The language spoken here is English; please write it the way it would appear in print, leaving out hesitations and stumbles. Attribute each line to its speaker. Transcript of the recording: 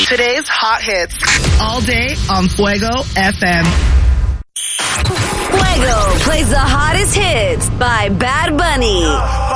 Speaker 1: Today's hot hits. All day on Fuego FM.
Speaker 2: Fuego plays the hottest hits by Bad Bunny.